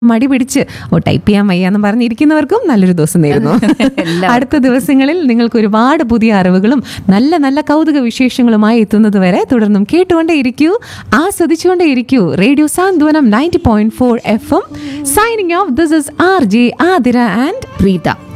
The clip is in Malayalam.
മടി പിടിച്ച് ടൈപ്പ് ചെയ്യാൻ വയ്യാന്ന് പറഞ്ഞിരിക്കുന്നവർക്കും നല്ലൊരു ദിവസം നേരുന്നു. അടുത്ത ദിവസങ്ങളിൽ നിങ്ങൾക്ക് ഒരുപാട് പുതിയ അറിവുകളും നല്ല നല്ല കൗതുക വിശേഷങ്ങളുമായി എത്തുന്നത് വരെ തുടർന്നും കേട്ടുകൊണ്ടേയിരിക്കൂ, ആസ്വദിച്ചുകൊണ്ടേയിരിക്കൂ. Radio Santhwanam 90.4 FM. Signing off. This is RJ Athira and Preetha.